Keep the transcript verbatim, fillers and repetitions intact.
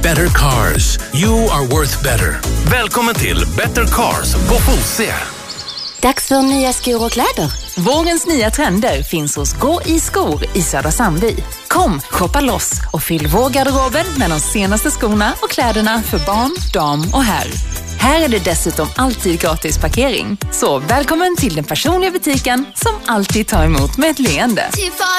Better Cars. You are worth better. Välkommen till Better Cars på Fosie. Dags för nya skor och kläder. Vårens nya trender finns hos Gå i skor i Södra Sandby. Kom, shoppa loss och fyll vår garderober med de senaste skorna och kläderna för barn, dam och herr. Här är det dessutom alltid gratis parkering. Så välkommen till den personliga butiken som alltid tar emot med ett leende.